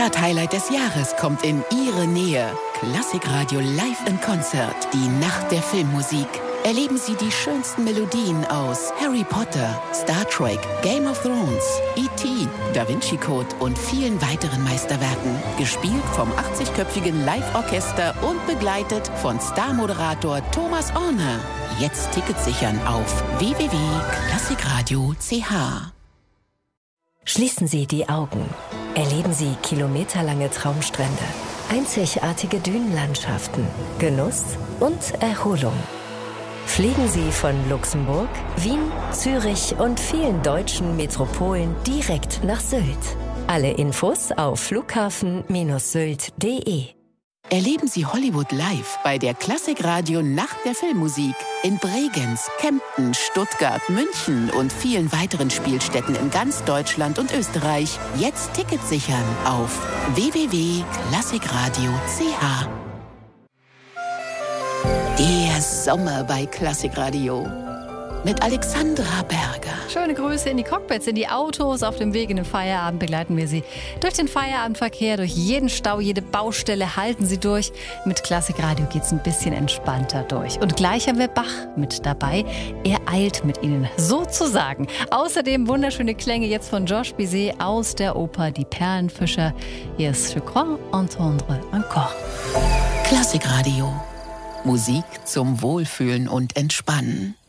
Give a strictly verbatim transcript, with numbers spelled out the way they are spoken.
Das Highlight des Jahres kommt in Ihre Nähe. Klassikradio Live in Konzert. Die Nacht der Filmmusik. Erleben Sie die schönsten Melodien aus Harry Potter, Star Trek, Game of Thrones, E T, Da Vinci Code und vielen weiteren Meisterwerken. Gespielt vom achtzigköpfigen Live-Orchester und begleitet von Star-Moderator Thomas Orner. Jetzt Tickets sichern auf w w w punkt klassikradio punkt c h. Schließen Sie die Augen. Erleben Sie kilometerlange Traumstrände, einzigartige Dünenlandschaften, Genuss und Erholung. Fliegen Sie von Luxemburg, Wien, Zürich und vielen deutschen Metropolen direkt nach Sylt. Alle Infos auf flughafen Bindestrich sylt punkt de. Erleben Sie Hollywood live bei der Klassikradio Nacht der Filmmusik in Bregenz, Kempten, Stuttgart, München und vielen weiteren Spielstätten in ganz Deutschland und Österreich. Jetzt Tickets sichern auf w w w punkt klassikradio punkt c h. Der Sommer bei Klassikradio mit Alexandra Berger. Schöne Grüße in die Cockpits, in die Autos. Auf dem Weg in den Feierabend begleiten wir Sie durch den Feierabendverkehr, durch jeden Stau, jede Baustelle. Halten Sie durch. Mit Klassikradio geht es ein bisschen entspannter durch. Und gleich haben wir Bach mit dabei. Er eilt mit Ihnen sozusagen. Außerdem wunderschöne Klänge jetzt von Georges Bizet aus der Oper Die Perlenfischer. Hier ist Je crois entendre encore. Klassikradio. Musik zum Wohlfühlen und Entspannen.